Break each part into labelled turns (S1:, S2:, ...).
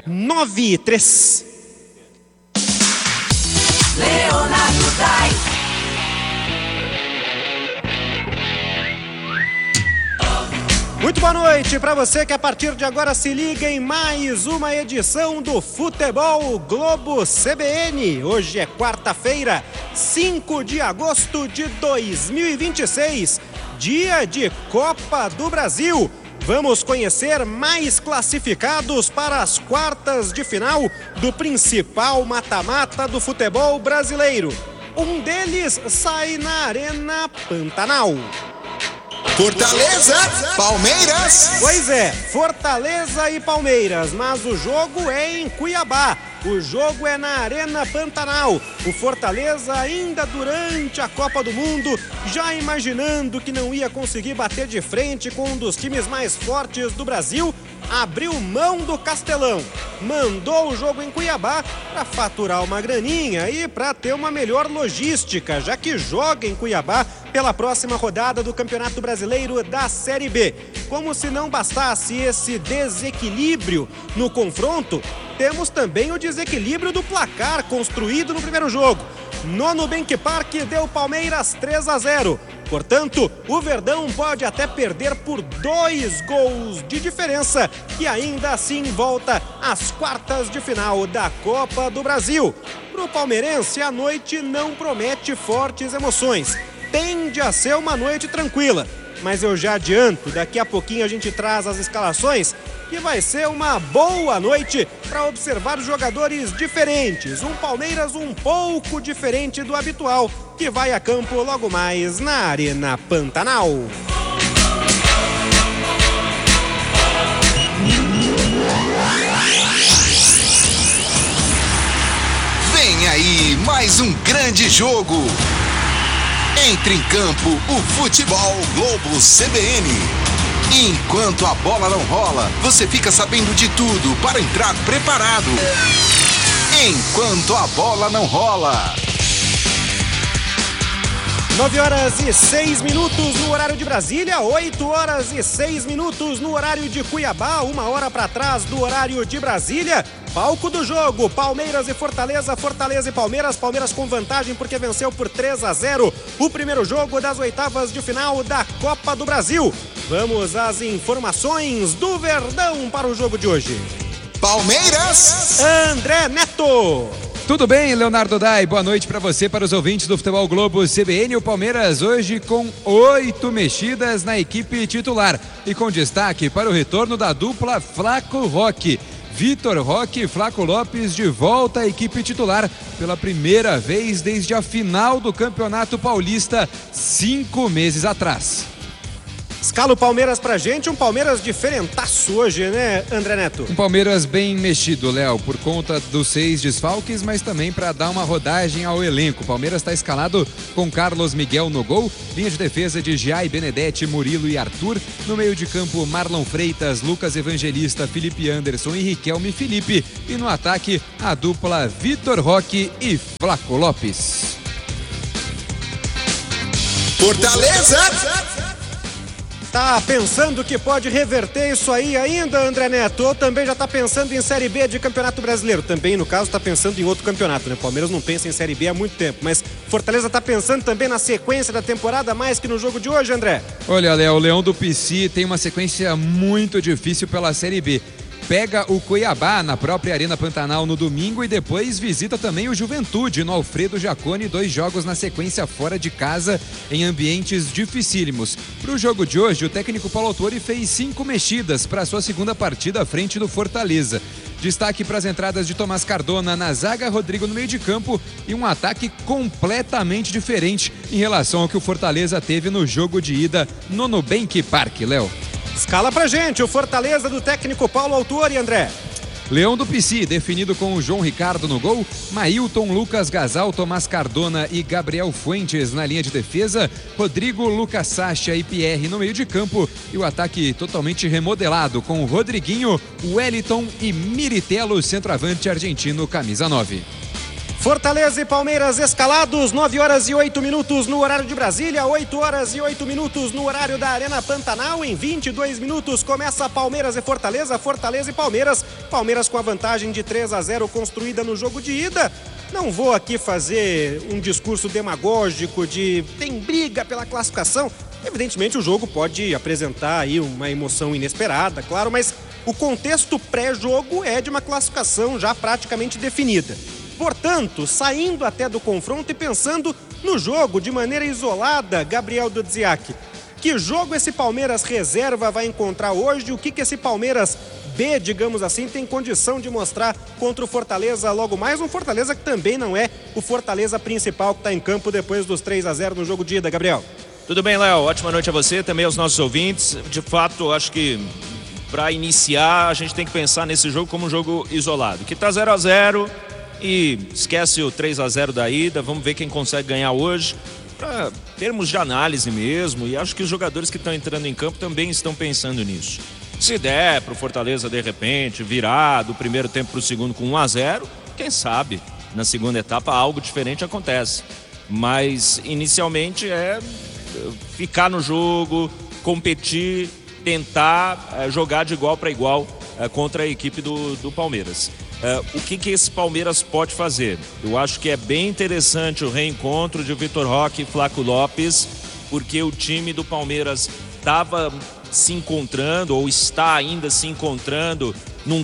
S1: 9-3.
S2: Leonardo Dai.
S1: Muito boa noite para você que a partir de agora se liga em mais uma edição do Futebol Globo CBN. Hoje é quarta-feira, 5 de agosto de 2026, dia de Copa do Brasil. Vamos conhecer mais classificados para as quartas de final do principal mata-mata do futebol brasileiro. Um deles sai na Arena Pantanal.
S3: Fortaleza, Palmeiras.
S1: Pois é, Fortaleza e Palmeiras, mas o jogo é em Cuiabá. O jogo é na Arena Pantanal. O Fortaleza, ainda durante a Copa do Mundo, já imaginando que não ia conseguir bater de frente com um dos times mais fortes do Brasil, abriu mão do Castelão. Mandou o jogo em Cuiabá para faturar uma graninha e para ter uma melhor logística, já que joga em Cuiabá pela próxima rodada do Campeonato Brasileiro da Série B. Como se não bastasse esse desequilíbrio no confronto, temos também o desequilíbrio do placar construído no primeiro jogo. No Nubank Park deu Palmeiras 3-0. Portanto, o Verdão pode até perder por 2 gols de diferença e ainda assim volta às quartas de final da Copa do Brasil. Para o palmeirense, a noite não promete fortes emoções. Tende a ser uma noite tranquila. Mas eu já adianto, daqui a pouquinho a gente traz as escalações, que vai ser uma boa noite para observar jogadores diferentes. Um Palmeiras um pouco diferente do habitual, que vai a campo logo mais na Arena Pantanal.
S3: Vem aí mais um grande jogo. Entre em campo o Futebol Globo CBN. Enquanto a bola não rola, você fica sabendo de tudo para entrar preparado. Enquanto a bola não rola.
S1: 9h06 no horário de Brasília, 8h06 no horário de Cuiabá, 1 hora para trás do horário de Brasília. Palco do jogo, Palmeiras e Fortaleza, Fortaleza e Palmeiras. Palmeiras com vantagem porque venceu por 3-0 o primeiro jogo das oitavas de final da Copa do Brasil. Vamos às informações do Verdão para o jogo de hoje.
S3: Palmeiras,
S1: André Neto.
S4: Tudo bem, Leonardo Dai? Boa noite para você, para os ouvintes do Futebol Globo CBN. O Palmeiras hoje com 8 mexidas na equipe titular e com destaque para o retorno da dupla Flaco Roque. Vitor Roque e Flaco Lopes de volta à equipe titular pela primeira vez desde a final do Campeonato Paulista 5 meses atrás.
S1: Escala o Palmeiras pra gente, um Palmeiras diferentaço hoje, né, André Neto?
S4: Um Palmeiras bem mexido, Léo, por conta dos 6 desfalques, mas também para dar uma rodagem ao elenco. O Palmeiras está escalado com Carlos Miguel no gol, linha de defesa de Giai, Benedetti, Murilo e Arthur, no meio de campo Marlon Freitas, Lucas Evangelista, Felipe Anderson e Riquelme Felipe, e no ataque a dupla Vitor Roque e Flaco Lopes.
S3: Fortaleza.
S1: Tá pensando que pode reverter isso aí ainda, André Neto? Ou também já tá pensando em Série B de Campeonato Brasileiro? Também, no caso, tá pensando em outro campeonato, né? Palmeiras não pensa em Série B há muito tempo, mas Fortaleza tá pensando também na sequência da temporada mais que no jogo de hoje, André?
S4: Olha, Léo, o Leão do Pici tem uma sequência muito difícil pela Série B. Pega o Cuiabá na própria Arena Pantanal no domingo e depois visita também o Juventude no Alfredo Jaconi, 2 jogos na sequência fora de casa em ambientes dificílimos. Para o jogo de hoje, o técnico Paulo Autuori fez 5 mexidas para sua segunda partida à frente do Fortaleza. Destaque para as entradas de Tomás Cardona na zaga, Rodrigo no meio de campo e um ataque completamente diferente em relação ao que o Fortaleza teve no jogo de ida no Nubank Park, Léo.
S1: Escala pra gente o Fortaleza do técnico Paulo Autuori, André.
S4: Leão do Pici, definido com o João Ricardo no gol, Mailton, Lucas Gasal, Tomás Cardona e Gabriel Fuentes na linha de defesa, Rodrigo, Lucas Sacha e Pierre no meio de campo e o ataque totalmente remodelado com Rodriguinho, Wellington e Miritelo, centroavante argentino, camisa 9.
S1: Fortaleza e Palmeiras escalados, 9 horas e 8 minutos no horário de Brasília, 8 horas e 8 minutos no horário da Arena Pantanal. Em 22 minutos começa Palmeiras e Fortaleza, Fortaleza e Palmeiras. Palmeiras com a vantagem de 3-0 construída no jogo de ida. Não vou aqui fazer um discurso demagógico de tem briga pela classificação. Evidentemente o jogo pode apresentar aí uma emoção inesperada, claro, mas o contexto pré-jogo é de uma classificação já praticamente definida. Portanto, saindo até do confronto e pensando no jogo de maneira isolada, Gabriel Dudziak, que jogo esse Palmeiras reserva vai encontrar hoje? O que esse Palmeiras B, digamos assim, tem condição de mostrar contra o Fortaleza logo mais? Um Fortaleza que também não é o Fortaleza principal que está em campo depois dos 3-0 no jogo de ida, Gabriel.
S5: Tudo bem, Léo? Ótima noite a você, também aos nossos ouvintes. De fato, acho que para iniciar a gente tem que pensar nesse jogo como um jogo isolado, que está 0-0 e esquece o 3-0 da ida. Vamos ver quem consegue ganhar hoje, para termos de análise mesmo, e acho que os jogadores que estão entrando em campo também estão pensando nisso. Se der para o Fortaleza de repente virar do primeiro tempo para o segundo com 1-0, quem sabe na segunda etapa algo diferente acontece, mas inicialmente é ficar no jogo, competir, tentar jogar de igual para igual contra a equipe do Palmeiras. O que esse Palmeiras pode fazer? Eu acho que é bem interessante o reencontro de Vitor Roque e Flaco Lopes, porque o time do Palmeiras estava se encontrando, ou está ainda se encontrando, num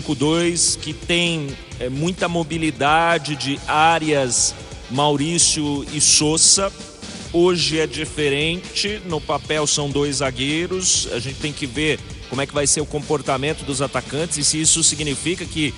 S5: 3-5-2 que tem muita mobilidade de áreas, Maurício e Sousa. Hoje é diferente, no papel são dois zagueiros, a gente tem que ver como é que vai ser o comportamento dos atacantes e se isso significa que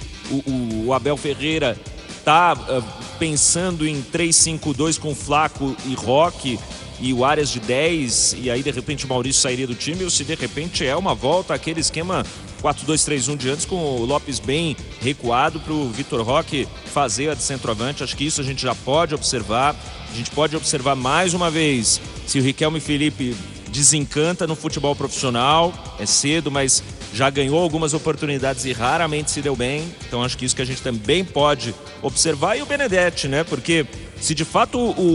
S5: o Abel Ferreira está pensando em 3-5-2 com Flaco e Roque e o Arias de 10, e aí de repente o Maurício sairia do time, ou se de repente é uma volta àquele esquema 4-2-3-1 de antes, com o Lopes bem recuado para o Vitor Roque fazer a de centroavante. Acho que isso a gente já pode observar. A gente pode observar mais uma vez se o Riquelme Felipe desencanta no futebol profissional. É cedo, mas já ganhou algumas oportunidades e raramente se deu bem. Então acho que isso que a gente também pode observar. E o Benedetti, né? Porque se de fato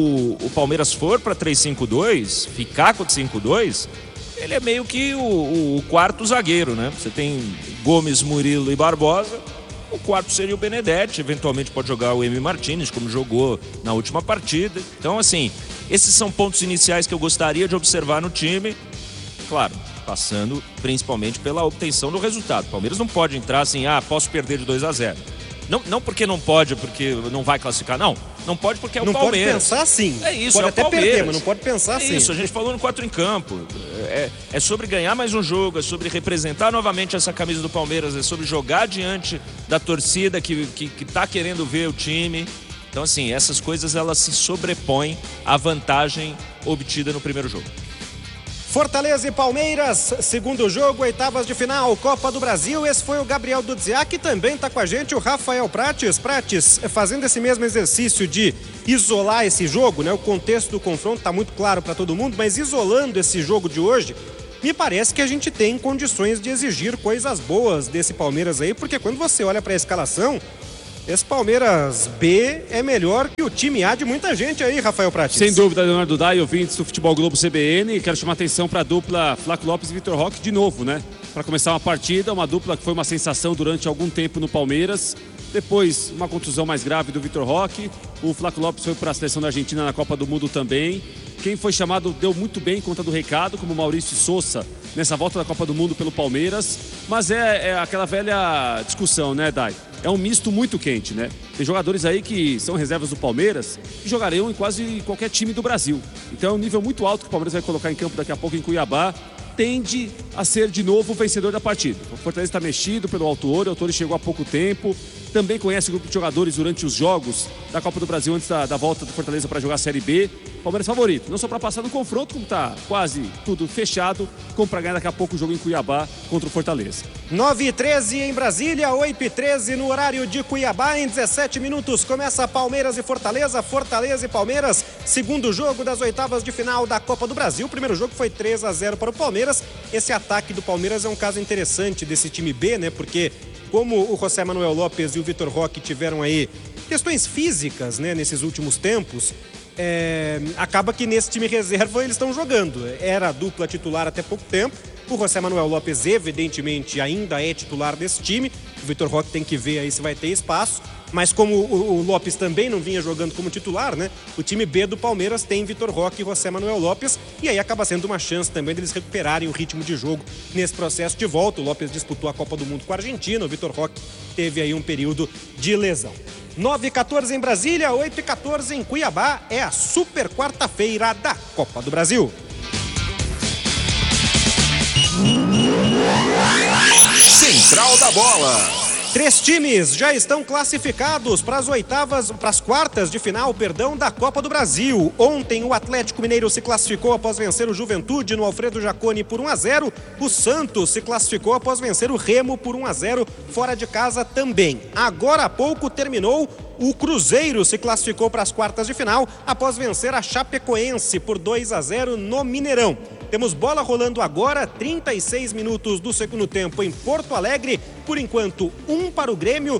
S5: o Palmeiras for para 3-5-2, ficar com o 5-2, ele é meio que o quarto zagueiro, né? Você tem Gomes, Murilo e Barbosa. O quarto seria o Benedetti, eventualmente pode jogar o Emi Martínez, como jogou na última partida. Então, assim, esses são pontos iniciais que eu gostaria de observar no time. Claro, passando principalmente pela obtenção do resultado. O Palmeiras não pode entrar assim, posso perder de 2-0. Não porque não pode, porque não vai classificar, não pode porque é o Palmeiras.
S1: Não pode pensar assim.
S5: É isso,
S1: pode
S5: é
S1: até
S5: Palmeiras.
S1: Perder, mas não pode pensar assim.
S5: É isso, a gente falou no 4 em campo. É sobre ganhar mais um jogo, é sobre representar novamente essa camisa do Palmeiras, é sobre jogar diante da torcida que tá querendo ver o time. Então, assim, essas coisas elas se sobrepõem à vantagem obtida no primeiro jogo.
S1: Fortaleza e Palmeiras, segundo jogo, oitavas de final, Copa do Brasil. Esse foi o Gabriel Dudziak, também está com a gente o Rafael Prates. Prates, fazendo esse mesmo exercício de isolar esse jogo, né? O contexto do confronto está muito claro para todo mundo, mas isolando esse jogo de hoje, me parece que a gente tem condições de exigir coisas boas desse Palmeiras aí, porque quando você olha para a escalação, esse Palmeiras B é melhor que o time A de muita gente aí, Rafael Prates.
S6: Sem dúvida, Leonardo Dai, ouvintes do Futebol Globo CBN. Quero chamar a atenção para a dupla Flaco Lopes e Vitor Roque de novo, né? Para começar uma partida, uma dupla que foi uma sensação durante algum tempo no Palmeiras. Depois, uma contusão mais grave do Vitor Roque. O Flaco Lopes foi para a seleção da Argentina na Copa do Mundo também. Quem foi chamado deu muito bem conta do recado, como Maurício Sousa, nessa volta da Copa do Mundo pelo Palmeiras. Mas é aquela velha discussão, né, Dai? É um misto muito quente, né? Tem jogadores aí que são reservas do Palmeiras e jogariam em quase qualquer time do Brasil. Então é um nível muito alto que o Palmeiras vai colocar em campo daqui a pouco em Cuiabá. Tende a ser de novo o vencedor da partida. O Fortaleza está mexido pelo Autuori, o Autuori chegou há pouco tempo, também conhece o grupo de jogadores durante os jogos da Copa do Brasil antes da volta do Fortaleza para jogar a Série B. Palmeiras favorito, não só para passar no confronto, como está quase tudo fechado, como para ganhar daqui a pouco o jogo em Cuiabá contra o Fortaleza.
S1: 9h13 em Brasília, 8h13 no horário de Cuiabá. Em 17 minutos começa Palmeiras e Fortaleza, Fortaleza e Palmeiras, segundo jogo das oitavas de final da Copa do Brasil. O primeiro jogo foi 3-0 para o Palmeiras. Esse ataque do Palmeiras é um caso interessante desse time B, né? Porque como o José Manuel Lopes e o Vitor Roque tiveram aí questões físicas, né, nesses últimos tempos, acaba que nesse time reserva eles estão jogando. Era a dupla titular até pouco tempo. O José Manuel Lopes, evidentemente, ainda é titular desse time. O Vitor Roque tem que ver aí se vai ter espaço. Mas como o Lopes também não vinha jogando como titular, né? O time B do Palmeiras tem Vitor Roque e José Manuel Lopes. E aí acaba sendo uma chance também deles recuperarem o ritmo de jogo nesse processo de volta. O Lopes disputou a Copa do Mundo com a Argentina. O Vitor Roque teve aí um período de lesão. 9h14 em Brasília, 8h14 em Cuiabá. É a super quarta-feira da Copa do Brasil.
S3: Central da Bola.
S1: 3 times já estão classificados para as quartas de final, da Copa do Brasil. Ontem o Atlético Mineiro se classificou após vencer o Juventude no Alfredo Jaconi por 1-0. O Santos se classificou após vencer o Remo por 1-0 fora de casa também. Agora há pouco terminou. O Cruzeiro se classificou para as quartas de final após vencer a Chapecoense por 2-0 no Mineirão. Temos bola rolando agora, 36 minutos do segundo tempo em Porto Alegre. Por enquanto, 1 para o Grêmio,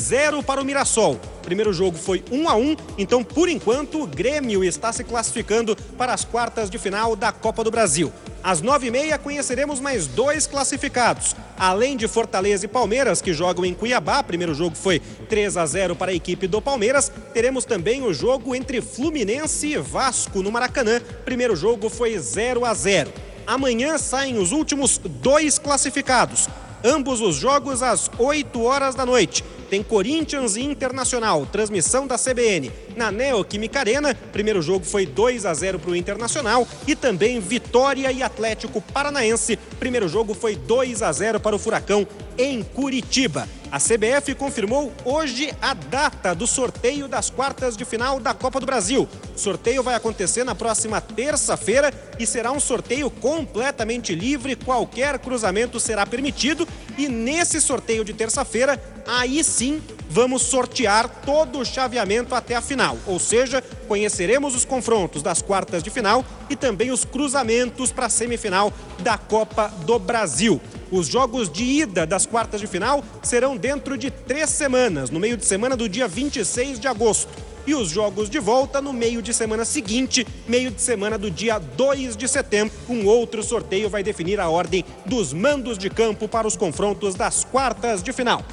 S1: 0 para o Mirassol. O primeiro jogo foi 1-1, então por enquanto o Grêmio está se classificando para as quartas de final da Copa do Brasil. Às 9h30 conheceremos mais 2 classificados. Além de Fortaleza e Palmeiras, que jogam em Cuiabá, o primeiro jogo foi 3-0 para a equipe do Palmeiras. Teremos também o jogo entre Fluminense e Vasco no Maracanã. O primeiro jogo foi 0-0. Amanhã saem os últimos 2 classificados. Ambos os jogos às 8 horas da noite. Tem Corinthians e Internacional, transmissão da CBN na Neoquímica Arena. Primeiro jogo foi 2-0 para o Internacional. E também Vitória e Atlético Paranaense. Primeiro jogo foi 2-0 para o Furacão em Curitiba. A CBF confirmou hoje a data do sorteio das quartas de final da Copa do Brasil. O sorteio vai acontecer na próxima terça-feira e será um sorteio completamente livre. Qualquer cruzamento será permitido. E nesse sorteio de terça-feira, aí sim, vamos sortear todo o chaveamento até a final. Ou seja, conheceremos os confrontos das quartas de final e também os cruzamentos para a semifinal da Copa do Brasil. Os jogos de ida das quartas de final serão dentro de 3 semanas, no meio de semana do dia 26 de agosto. E os jogos de volta no meio de semana seguinte, meio de semana do dia 2 de setembro. Um outro sorteio vai definir a ordem dos mandos de campo para os confrontos das quartas de final.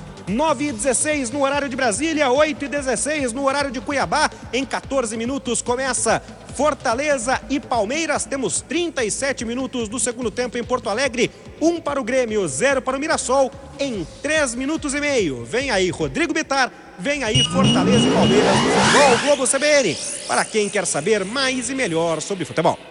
S1: 9h16 no horário de Brasília, 8h16 no horário de Cuiabá. Em 14 minutos começa Fortaleza e Palmeiras. Temos 37 minutos do segundo tempo em Porto Alegre. 1 para o Grêmio, 0 para o Mirassol. Em 3 minutos e meio, vem aí Rodrigo Bittar, vem aí Fortaleza e Palmeiras no Futebol Globo CBN. Para quem quer saber mais e melhor sobre futebol.